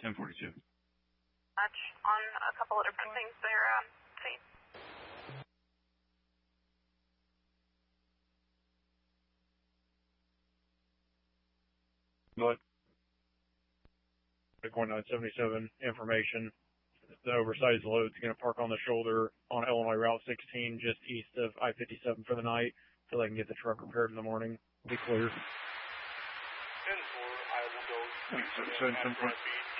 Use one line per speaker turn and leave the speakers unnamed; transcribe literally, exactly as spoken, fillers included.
ten forty-two.
Much on a couple of different things there, um, see.
But Bitcoin nine seventy-seven information. The oversized load's going to park on the shoulder on Illinois Route sixteen, just east of I fifty-seven for the night, so they can get the truck repaired in the morning. Be clear.
ten four, I will go.
So, so, so,